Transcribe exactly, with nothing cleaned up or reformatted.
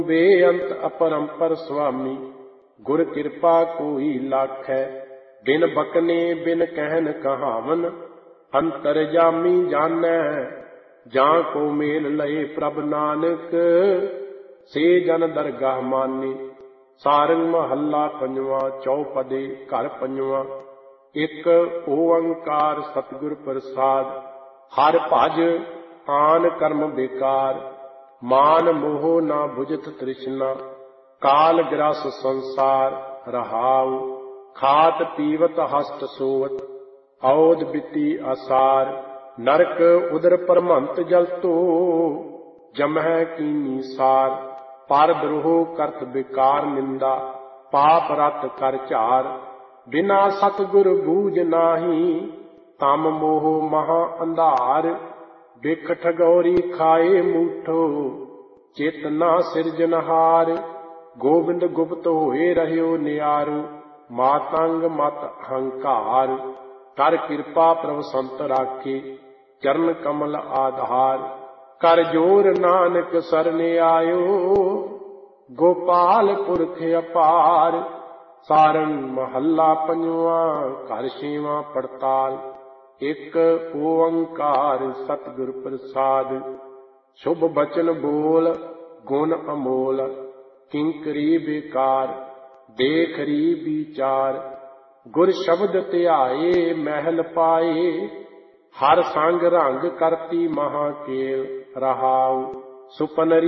ਬੇਅੰਤ ਅਪਰੰਪਰ ਸੁਆਮੀ, ਗੁਰ ਕਿਰਪਾ ਕੋਈ ਲਾਖੈ। ਬਿਨ ਬਕਨੇ ਬਿਨ ਕਹਿਨ ਕਹਾਵਨ, ਅੰਤਰਜਾਮੀ ਜਾਣੈ। ਜਾਂ ਕੋ ਮੇਲ ਲਏ ਪ੍ਰਭ ਨਾਨਕ, ਸੇ ਜਨ ਦਰਗਾਹ ਮਾਨੀ। ਸਾਰੰਗ ਮਹੱਲਾ ਪੰਜਵਾਂ। ਚੌਪਦੇ ਘਰ ਪੰਜਵਾਂ। ਇੱਕ ਓੰਕਾਰ ਸਤਿਗੁਰ ਪ੍ਰਸਾਦ। ਹਰਿ ਭਜ ਆਨ ਕਰਮ ਬੇਕਾਰ, ਮਾਨ ਮੋਹ ਨਾ ਬੁਝਤ ਤ੍ਰਿਸ਼ਨਾ। ਕਾਲ ਗ੍ਰਸ ਸੰਸਾਰ ਰਹਾਉ, ਖਾਤ ਪੀਵਤ ਹਸਤ ਸੋਵਤ। ਔਦ ਬਿਤੀ ਅਸਾਰ, ਨਰਕ ਉਦਰ ਪਰਮੰਤ ਜਲਤੋ। ਜਮਹਿ ਕੀਨੀ ਸਾਰ, ਪਰ ਦਰੋਹ ਕਰਤ ਬੇਕਾਰ ਨਿੰਦਾ। ਪਾਪ ਰਤ ਕਰ ਝਾਰ, ਬਿਨਾ ਸਤਿਗੁਰ ਬੂਝ ਨਾਹੀ। ਤਮ ਮੋਹ ਮਹਾ ਅੰਧਾਰ, ਬਿਖ ਠਗੌਰੀ ਖਾਏ ਮੂਠੋ। ਚਿਤ ਨਾ ਸਿਰਜਨਹਾਰ, ਗੋਬਿੰਦ ਗੁਪਤ ਹੋਏ ਰਹਿਓ ਨਿਆਰੂ। ਮਾਤੰਗ ਮਤ ਅਹੰਕਾਰ, ਕਰ ਕਿਰਪਾ ਪ੍ਰਭ ਸੰਤ ਰਾਖੇ। ਚਰਨ ਕਮਲ ਆਧਾਰ, ਕਰ ਜੋਰ ਨਾਨਕ ਸਰਣ ਆਇਓ। ਗੋਪਾਲ ਪੁਰਖ ਅਪਾਰ। ਸਾਰੰਗ ਮਹੱਲਾ ਪੰਜਵਾਂ। ਘਰ ਛੇਵਾਂ ਪੜਤਾਲ। ਇੱਕ ਓੰਕਾਰ ਸਤਿਗੁਰ ਪ੍ਰਸਾਦ। ਸ਼ੁਭ ਬਚਨ ਬੋਲ ਗੁਣ ਅਮੋਲ, ਕਿੰਕਰੀ ਬੇਕਾਰ ਦੇਖ ਰੀ ਵਿਚਾਰ। ਗੁਰ ਸ਼ਬਦ ਧਿਆਏ ਮਹਿਲ ਪਾਏ, ਹਰ ਸੰਗ ਰੰਗ ਕਰਤੀ ਮਹਾ ਕੇਲ। ਰਹਾਉ ਸੁਪਨਰੀ